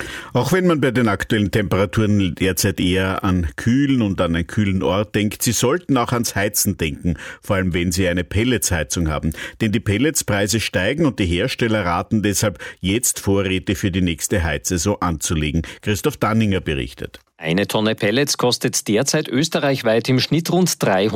Auch wenn man bei den aktuellen Temperaturen derzeit eher an Kühlen und an einen kühlen Ort denkt, Sie sollten auch ans Heizen denken, vor allem wenn Sie eine Pelletsheizung haben. Denn die Pelletspreise steigen und die Hersteller raten deshalb, jetzt Vorräte für die nächste Heizsaison anzulegen. Christoph Danninger berichtet. Eine Tonne Pellets kostet derzeit österreichweit im Schnitt rund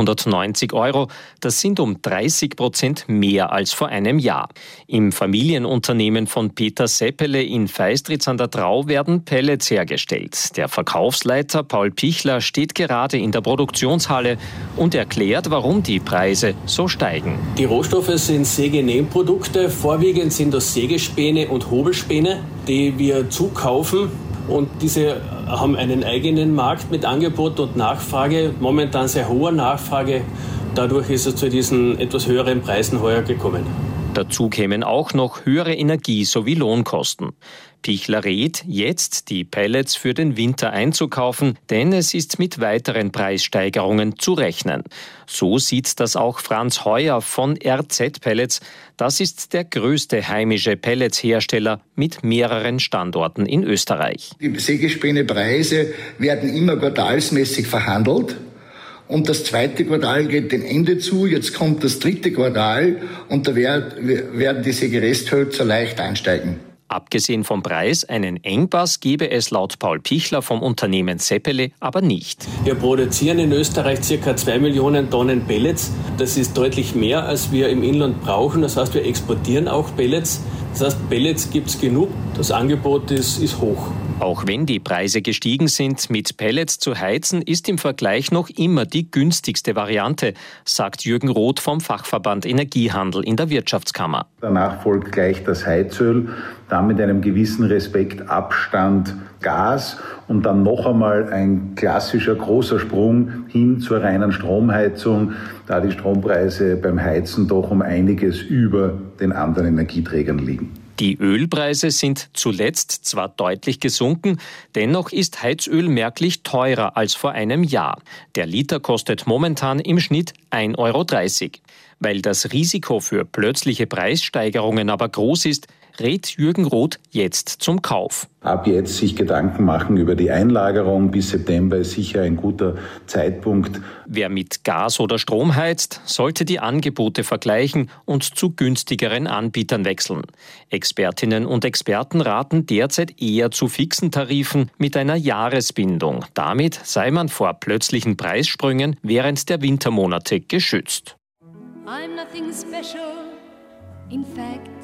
390 €. Das sind um 30% mehr als vor einem Jahr. Im Familienunternehmen von Peter Seppele in Feistritz an der Drau werden Pellets hergestellt. Der Verkaufsleiter Paul Pichler steht gerade in der Produktionshalle und erklärt, warum die Preise so steigen. Die Rohstoffe sind Sägenähprodukte. Vorwiegend sind das Sägespäne und Hobelspäne, die wir zukaufen. Und diese haben einen eigenen Markt mit Angebot und Nachfrage, momentan sehr hoher Nachfrage. Dadurch ist es zu diesen etwas höheren Preisen heuer gekommen. Dazu kämen auch noch höhere Energie- sowie Lohnkosten. Pichler rät, jetzt die Pellets für den Winter einzukaufen, denn es ist mit weiteren Preissteigerungen zu rechnen. So sieht das auch Franz Heuer von RZ Pellets. Das ist der größte heimische Pelletshersteller mit mehreren Standorten in Österreich. Die Sägespänepreise werden immer quartalsmäßig verhandelt. Und das zweite Quartal geht dem Ende zu, jetzt kommt das dritte Quartal und da werden die Sägeresthölzer leicht ansteigen. Abgesehen vom Preis, einen Engpass gebe es laut Paul Pichler vom Unternehmen Seppele aber nicht. Wir produzieren in Österreich ca. 2 Millionen Tonnen Pellets. Das ist deutlich mehr, als wir im Inland brauchen. Das heißt, wir exportieren auch Pellets. Das heißt, Pellets gibt es genug. Das Angebot ist hoch. Auch wenn die Preise gestiegen sind, mit Pellets zu heizen, ist im Vergleich noch immer die günstigste Variante, sagt Jürgen Roth vom Fachverband Energiehandel in der Wirtschaftskammer. Danach folgt gleich das Heizöl, dann mit einem gewissen Respekt Abstand Gas und dann noch einmal ein klassischer großer Sprung hin zur reinen Stromheizung, da die Strompreise beim Heizen doch um einiges über den anderen Energieträgern liegen. Die Ölpreise sind zuletzt zwar deutlich gesunken, dennoch ist Heizöl merklich teurer als vor einem Jahr. Der Liter kostet momentan im Schnitt 1,30 €. Weil das Risiko für plötzliche Preissteigerungen aber groß ist, rät Jürgen Roth jetzt zum Kauf. Ab jetzt sich Gedanken machen über die Einlagerung. Bis September ist sicher ein guter Zeitpunkt. Wer mit Gas oder Strom heizt, sollte die Angebote vergleichen und zu günstigeren Anbietern wechseln. Expertinnen und Experten raten derzeit eher zu fixen Tarifen mit einer Jahresbindung. Damit sei man vor plötzlichen Preissprüngen während der Wintermonate geschützt. I'm nothing special, in fact